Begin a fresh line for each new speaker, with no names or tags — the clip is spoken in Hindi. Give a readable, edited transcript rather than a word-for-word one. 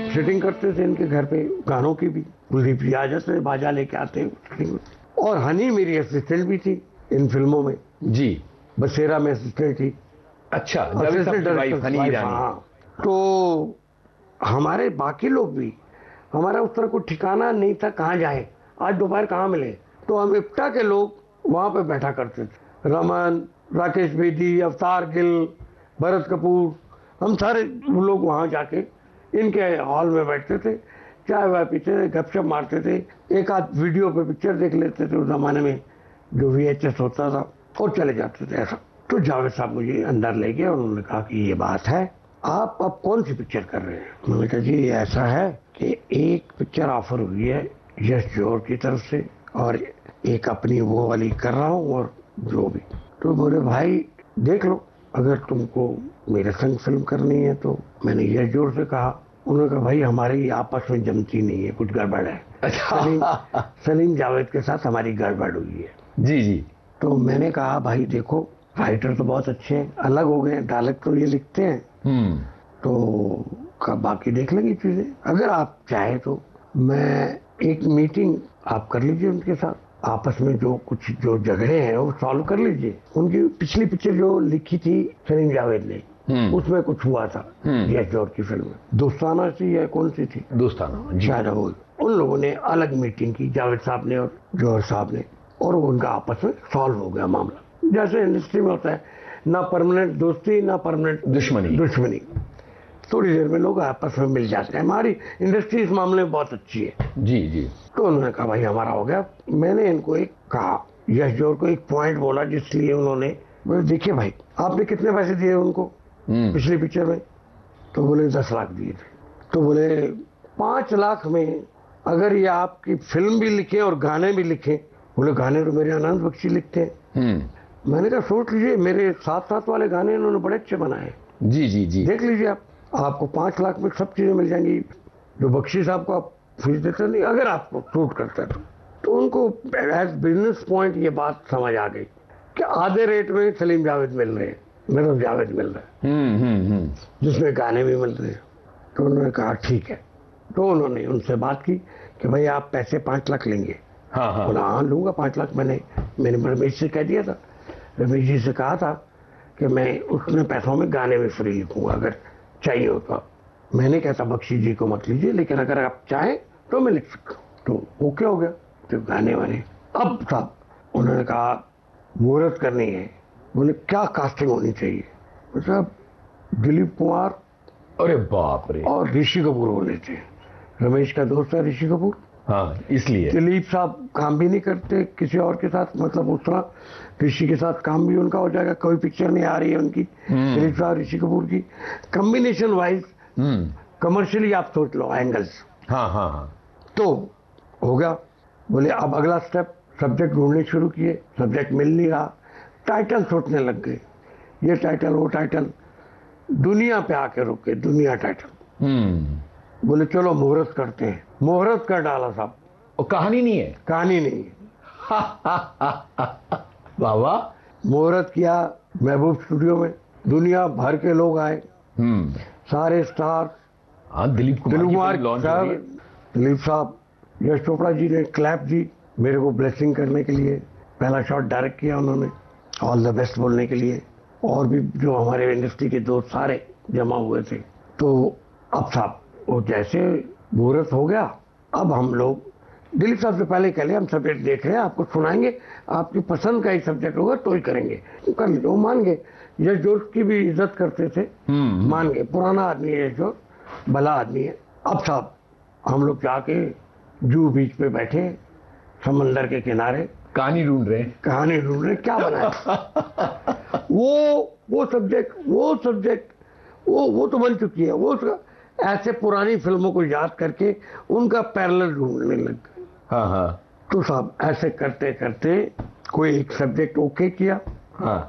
सेटिंग करते थे इनके घर पे गानों की भी। कुलदीप जी आ जाते, बाजा लेके आते। और हनी मेरी असिस्टेंट भी थी इन फिल्मों में
जी।
बसेरा में असिस्टेंट थी।
अच्छा, जावेद साहब की वाइफ हनी ईरानी।
हाँ, तो हमारे बाकी लोग भी, हमारा उस तरह कोई ठिकाना नहीं था कहाँ जाए, आज दोपहर कहाँ मिले। तो हम इप्टा के लोग वहाँ पे बैठा करते थे, रमन, राकेश बेदी, अवतार गिल, भरत कपूर, हम सारे लोग वहाँ जाके इनके हॉल में बैठते थे, चाय वाय पीते थे, गपशप मारते थे, एक आध वीडियो पे पिक्चर देख लेते थे उस जमाने में जो VHS होता था, और चले जाते थे ऐसा। तो जावेद साहब मुझे अंदर ले गए और उन्होंने कहा कि ये बात है, आप अब कौन सी पिक्चर कर रहे हैं? मैंने कहा जी ऐसा है कि एक पिक्चर ऑफर हुई है यश जौहर की तरफ से और एक अपनी वो वाली कर रहा हूँ और जो भी। तो बोले भाई देख लो, अगर तुमको मेरे संग फिल्म करनी है तो। मैंने यश जौहर से कहा, उन्होंने कहा भाई हमारी आपस में जमती नहीं है, कुछ गड़बड़ है। सलीम जावेद के साथ हमारी गड़बड़ हुई है।
जी जी।
तो मैंने कहा भाई देखो, राइटर तो बहुत अच्छे हैं, अलग हो गए, डायलॉग तो ये लिखते हैं, तो बाकी देख लेंगे चीजें। अगर आप चाहे तो मैं एक मीटिंग आप कर लीजिए उनके साथ, आपस में जो कुछ जो झगड़े हैं वो सॉल्व कर लीजिए। उनकी पिछली पिक्चर जो लिखी थी सलीम जावेद ने, उसमें कुछ हुआ था यश जौहर की फिल्म में, दोस्ताना सी या कौन सी थी,
दोस्ताना
शायद वो। उन लोगों ने अलग मीटिंग की, जावेद साहब ने और जौहर साहब ने, और उनका आपस में सॉल्व हो गया मामला। जैसे इंडस्ट्री में होता है, ना परमानेंट दोस्ती ना परमानेंट दुश्मनी। थोड़ी देर में लोग आपस में मिल जाते हैं। हमारी इंडस्ट्री इस मामले में बहुत अच्छी है।
जी जी।
तो उन्होंने कहा भाई हमारा हो गया। मैंने इनको एक कहा, यश जौहर को एक पॉइंट बोला जिसलिए उन्होंने बोले देखिए भाई आपने कितने पैसे दिए उनको पिछली पिक्चर में? तो बोले 10 लाख दिए थे। तो बोले 5 लाख में अगर ये आपकी फिल्म भी लिखे और गाने भी लिखे। बोले गाने तो मेरे आनंद बख्शी लिखते हैं। मैंने कहा सोच लीजिए, मेरे साथ वाले गाने इन्होंने बड़े अच्छे बनाए।
जी जी जी।
देख लीजिए आपको 5 लाख में सब चीजें मिल जाएंगी जो बख्शी साहब को आप फीस देते नहीं, अगर आपको सूट करता है तो उनको एज बिजनेस पॉइंट ये बात समझ आ गई कि आधे रेट में सलीम जावेद मिल रहे हैं, मेरा जावेद मिल रहा है, जिसमें गाने भी मिल रहे हैं। तो उन्होंने कहा ठीक है। तो उन्होंने उनसे बात की कि भाई आप पैसे 5 लाख लेंगे? बोला हाँ लूंगा 5 लाख। मैंने रमेश से कह दिया था, रमेश जी से कहा था कि मैं उतने पैसों में गाने में फ्री लिखूंगा, अगर चाहिए हो तो। मैंने कहता बख्शी जी को मत लीजिए, लेकिन अगर आप चाहें तो मैं लिख सकता हूँ। तो ओके हो गया। तो गाने वाने अब साहब उन्होंने कहा मुहूर्त करनी है। बोले क्या कास्टिंग होनी चाहिए? साहब दिलीप कुमार,
अरे बाप रे,
और ऋषि कपूर होने थे। रमेश का दोस्त है ऋषि कपूर,
हाँ इसलिए।
दिलीप साहब काम भी नहीं करते किसी और के साथ, मतलब उस तरह ऋषि के साथ काम भी उनका हो जाएगा। कोई पिक्चर नहीं आ रही है उनकी दिलीप साहब ऋषि कपूर की, कॉम्बिनेशन वाइज कमर्शियली आप सोच लो एंगल्स।
हाँ।
तो हो गया। बोले अब अगला स्टेप, सब्जेक्ट ढूंढने शुरू किए, सब्जेक्ट मिल नहीं रहा, टाइटल सोचने लग गए, ये टाइटल वो टाइटल, दुनिया पे आके रुक गए, दुनिया टाइटल। बोले चलो मुहूर्त करते हैं। मुहूर्त कर डाला साहब,
और कहानी नहीं है।
कहानी नहीं है।
वाह वाह।
मुहूर्त किया महबूब स्टूडियो में, दुनिया भर के लोग आए, सारे स्टार।
दिलीप कुमार
साहब, दिलीप साहब, यश चोपड़ा जी ने क्लैप दी मेरे को ब्लेसिंग करने के लिए, पहला शॉट डायरेक्ट किया उन्होंने, ऑल द बेस्ट बोलने के लिए। और भी जो हमारे इंडस्ट्री के दोस्त सारे जमा हुए थे। तो अब साहब वो जैसे मुहूर्त हो गया, अब हम लोग दिलीप साहब से पहले कह लिया हम सब्जेक्ट देख रहे हैं, आपको सुनाएंगे, आपकी पसंद का ही सब्जेक्ट होगा तो ही करेंगे। तो कर लीजिए। वो मान गए, यश जौहर की भी इज्जत करते थे, मान गए, पुराना आदमी है यश जौहर, भला आदमी है। अब साहब हम लोग जाके जूहू बीच पे बैठे, समंदर के किनारे, कहानी ढूंढ रहे क्या बनाए। वो सब्जेक्ट वो तो बन चुकी है। वो ऐसे पुरानी फिल्मों को याद करके उनका पैरेलल ढूंढने लग गए।
हाँ।
तो साहब ऐसे करते करते कोई एक सब्जेक्ट ओके किया,